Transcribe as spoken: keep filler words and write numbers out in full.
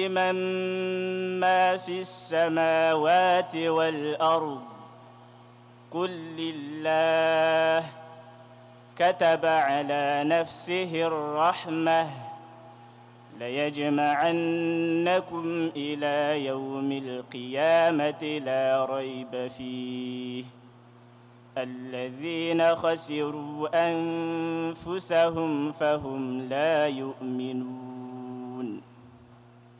لمن ما في السماوات والأرض قل لله كتب على نفسه الرحمة ليجمعنكم إلى يوم القيامة لا ريب فيه الذين خسروا أنفسهم فهم لا يؤمنون.